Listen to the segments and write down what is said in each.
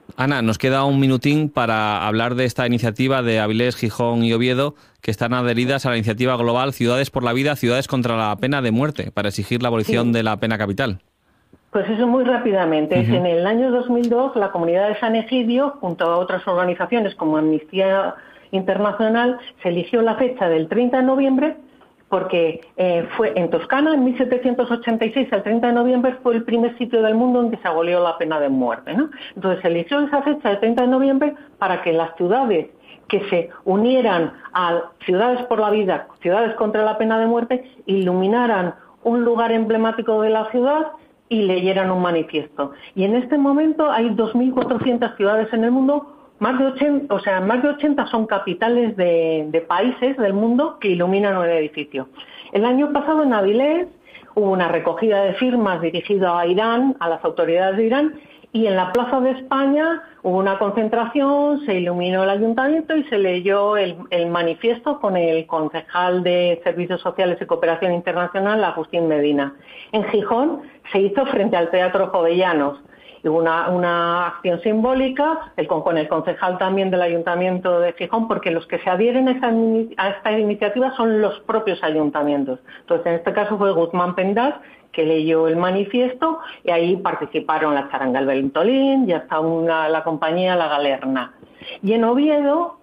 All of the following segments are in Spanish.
Ana, nos queda un minutín para hablar de esta iniciativa de Avilés, Gijón y Oviedo, que están adheridas a la iniciativa global Ciudades por la Vida, Ciudades contra la Pena de Muerte, para exigir la abolición de la pena capital. Pues eso muy rápidamente. En el año 2002, la Comunidad de San Egidio, junto a otras organizaciones como Amnistía Internacional, se eligió la fecha del 30 de noviembre porque fue en Toscana, en 1786, el 30 de noviembre fue el primer sitio del mundo en que se abolió la pena de muerte, ¿no? Entonces se eligió esa fecha, el 30 de noviembre, para que las ciudades que se unieran a Ciudades por la Vida, Ciudades contra la Pena de Muerte, iluminaran un lugar emblemático de la ciudad y leyeran un manifiesto. Y en este momento hay 2.400 ciudades en el mundo. Más de 80 son capitales de países del mundo que iluminan un edificio. El año pasado en Avilés hubo una recogida de firmas dirigida a Irán, a las autoridades de Irán, y en la Plaza de España hubo una concentración, se iluminó el ayuntamiento y se leyó el manifiesto con el concejal de Servicios Sociales y Cooperación Internacional, Agustín Medina. En Gijón se hizo frente al Teatro Jovellanos. Hubo una acción simbólica con el concejal también del Ayuntamiento de Gijón, porque los que se adhieren a esta iniciativa son los propios ayuntamientos. Entonces, en este caso fue Guzmán Pendas, que leyó el manifiesto, y ahí participaron la Charanga El Ventolín y hasta la compañía La Galerna. Y en Oviedo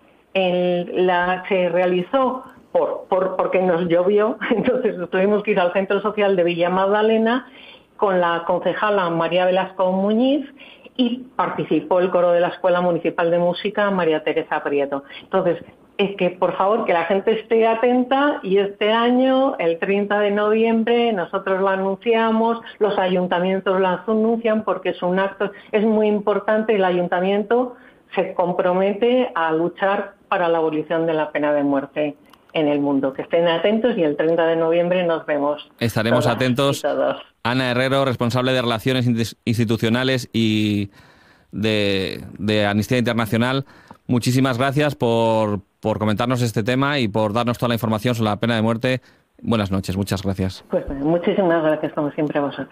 se realizó, porque nos llovió, entonces tuvimos que ir al Centro Social de Villa Magdalena, con la concejala María Velasco Muñiz, y participó el coro de la Escuela Municipal de Música María Teresa Prieto. Entonces, es que por favor que la gente esté atenta, y este año, el 30 de noviembre, nosotros lo anunciamos, los ayuntamientos lo anuncian, porque es un acto, es muy importante. El ayuntamiento se compromete a luchar para la abolición de la pena de muerte en el mundo. Que estén atentos, y el 30 de noviembre nos vemos. Estaremos atentos. Ana Herrero, responsable de Relaciones Institucionales y de Amnistía Internacional, muchísimas gracias por comentarnos este tema y por darnos toda la información sobre la pena de muerte. Buenas noches, muchas gracias. Pues muchísimas gracias, como siempre, a vosotros.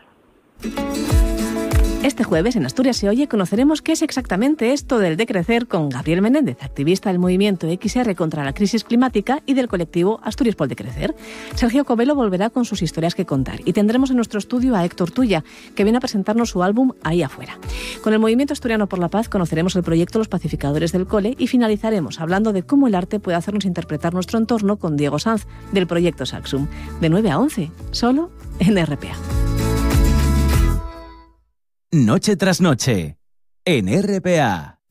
Este jueves en Asturias se oye conoceremos qué es exactamente esto del decrecer con Gabriel Menéndez, activista del movimiento XR contra la crisis climática y del colectivo Asturias por Decrecer. Sergio Covelo volverá con sus historias que contar, y tendremos en nuestro estudio a Héctor Tuya, que viene a presentarnos su álbum Ahí Afuera. Con el Movimiento Asturiano por la Paz conoceremos el proyecto Los Pacificadores del Cole, y finalizaremos hablando de cómo el arte puede hacernos interpretar nuestro entorno con Diego Sanz, del proyecto Saxum, de 9 a 11, solo en RPA. Noche tras noche, en RPA.